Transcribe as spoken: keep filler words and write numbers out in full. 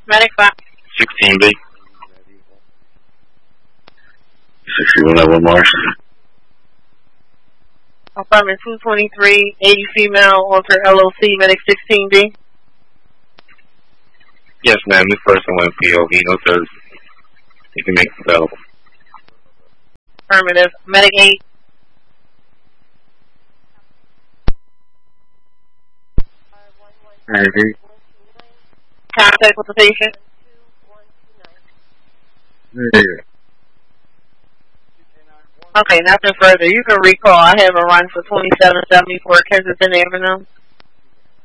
Medic five. sixteen B. sixty-one level Mars. Apartment two twenty-three, eighty female, alter L O C, medic sixteen B. Yes, ma'am. This person went P O V, no service. You can make it available. Affirmative. Medic eight. Alright. Contact with the patient. Yeah. Okay, nothing further. You can recall. I have a run for twenty-seven seventy-four Kensington Avenue.